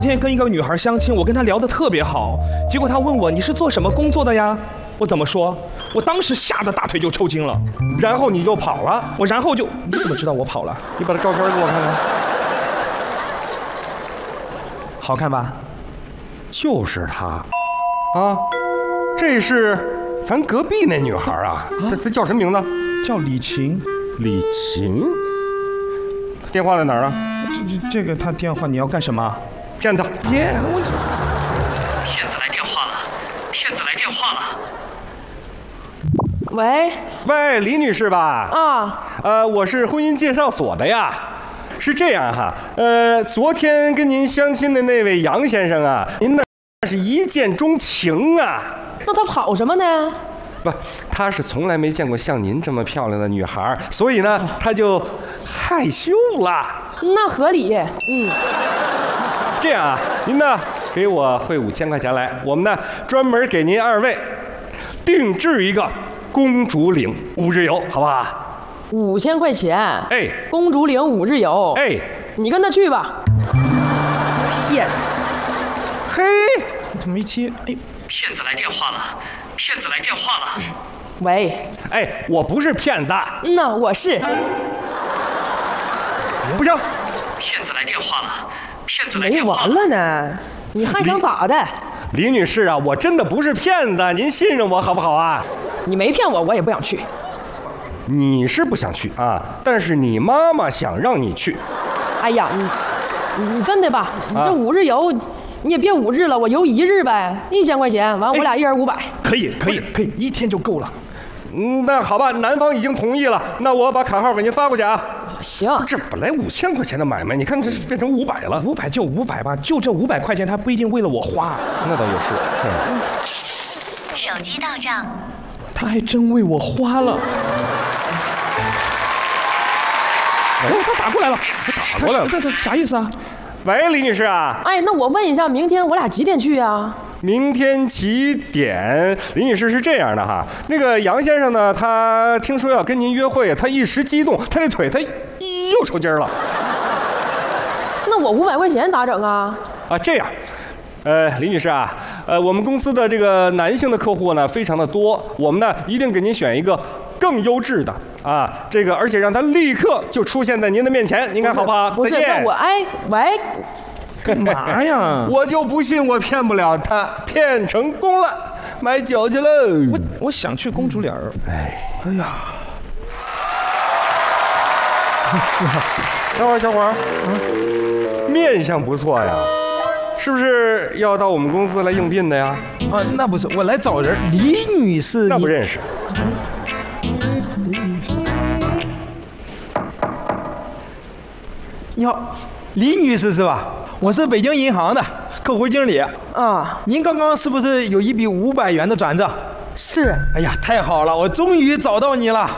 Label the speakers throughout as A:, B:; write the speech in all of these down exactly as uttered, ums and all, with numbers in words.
A: 今天跟一个女孩相亲，我跟她聊得特别好，结果她问我你是做什么工作的呀？我怎么说？我当时吓得大腿就抽筋了，
B: 然后你就跑了。
A: 我然后就你怎么知道我跑了？
B: 你把这照片给我看看，
A: 好看吧？
B: 就是她，啊，这是咱隔壁那女孩啊，她她叫什么名字？
A: 叫李晴。
B: 李晴，电话在哪儿啊？
A: 这这这个她电话你要干什么？
B: 骗她！
A: 别，我
C: 骗子来电话了，骗子来电话了。
D: 喂，
B: 喂，李女士吧？
D: 啊，
B: 呃，我是婚姻介绍所的呀。是这样哈，呃，昨天跟您相亲的那位杨先生啊，您那是一见钟情啊。
D: 那他跑什么呢？
B: 不，他是从来没见过像您这么漂亮的女孩，所以呢，他就害羞了。
D: 那合理，嗯。
B: 这样啊，您呢给我汇五千块钱来，我们呢专门给您二位定制一个公主岭五日游，好不好？
D: 五千块钱，
B: 哎，
D: 公主岭五日游，
B: 哎，
D: 你跟他去吧。骗子！
B: 嘿，
A: 怎么一接？哎，
C: 骗子来电话了，骗子来电话了。
D: 喂，
B: 哎，我不是骗子，
D: 嗯呐，我是。
B: 不行，
C: 骗子来电话了，骗子来
D: 没
C: 电话
D: 完了呢，你还想咋的？
B: 李女士啊，我真的不是骗子，您信任我好不好啊？
D: 你没骗我，我也不想去。
B: 你是不想去啊，但是你妈妈想让你去。
D: 哎呀，你你真的吧？你
B: 啊
D: 这五日游，你也别五日了，我游一日呗，一千块钱，完我俩一人五百。
A: 可以可以可以，一天就够了。
B: 嗯，那好吧，男方已经同意了，那我把卡号给您发过去啊。
D: 行，
B: 这本来五千块钱的买卖，你看这变成五百了。
A: 五百就五百吧，就这五百块钱，他不一定为了我花。
B: 那倒也是。嗯，
E: 手机到账，
A: 他还真为我花了。哦，他打过来了，
B: 打过来了
A: 这这啥意思啊？
B: 喂，李女士啊，
D: 哎，那我问一下，明天我俩几点去呀？
B: 明天几点？李女士是这样的哈，那个杨先生呢，他听说要跟您约会，他一时激动，他这腿才又抽筋了。
D: 那我五百块钱咋整啊？
B: 啊，这样，呃，李女士啊，呃，我们公司的这个男性的客户呢非常的多，我们呢一定给您选一个更优质的啊，这个而且让他立刻就出现在您的面前，您看好不好？
D: 不是，
B: 再见
D: 那我哎喂，
A: 干嘛呀？
B: 我就不信我骗不了他，骗成功了，买酒去喽。
A: 我我想去公主岭儿。哎，哎呀，
B: 等会儿，小伙儿，嗯，面相不错呀，是不是要到我们公司来应聘的呀？
F: 啊，那不是，我来找人。李女士，你
B: 那不认识。
F: 你好，李女士是吧？我是北京银行的客户经理。
D: 啊，
F: 您刚刚是不是有一笔五百元的转账？
D: 是
F: 哎呀，太好了，我终于找到你了。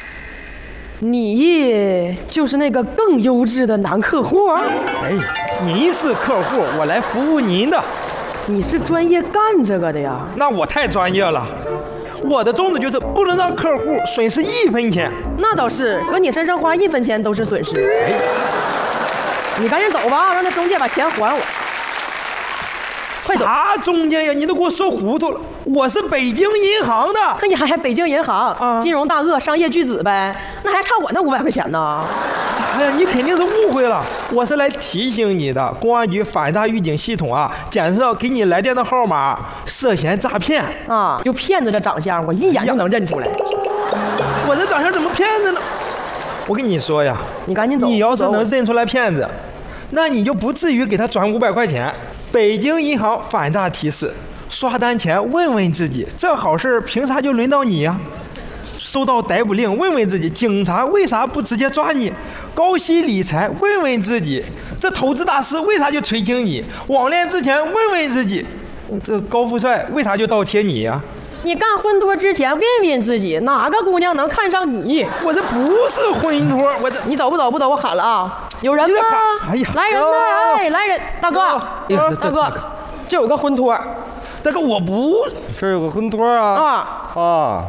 D: 你就是那个更优质的男客户？
F: 哎，您是客户，我来服务您的。
D: 你是专业干这个的呀？
F: 那我太专业了，我的宗旨就是不能让客户损失一分钱。
D: 那倒是，搁你身上花一分钱都是损失。
F: 哎，
D: 你赶紧走吧，让那中介把钱还我。快走！
F: 啥中介呀？你都给我说糊涂了。我是北京银行的。
D: 那你还北京银行、
F: 啊
D: 金融大鳄、商业巨子呗？那还差我那五百块钱呢？
F: 啥呀？你肯定是误会了。我是来提醒你的，公安局反诈预警系统啊，检测到给你来电的号码涉嫌诈骗。
D: 啊，就骗子的长相，我一眼就能认出来。
F: 我这长相怎么骗子呢？我跟你说呀，
D: 你赶紧走。
F: 你要是
D: 走
F: 能认出来骗子，那你就不至于给他转五百块钱。北京银行反诈提示：刷单前问问自己，这好事凭啥就轮到你呀？收到逮捕令，问问自己，警察为啥不直接抓你？高息理财，问问自己，这投资大师为啥就垂青你？网恋之前，问问自己，这高富帅为啥就倒贴你呀？
D: 你干婚托之前问问自己，哪个姑娘能看上你？
F: 我这不是婚托，我这
D: 你走不走不走？我喊了啊！有人吗？
F: 哎呀
D: 来人呐！哎，来人，大哥，
F: 哎呀
D: 大哥，这有个婚托
F: 大哥，我不
B: 这有个婚托啊。
D: 啊。
B: 啊，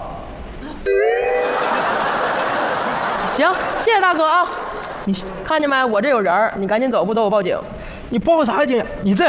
D: 行，谢谢大哥啊！你看见没？我这有人儿，你赶紧走，不走我报警。
F: 你报啥警？你这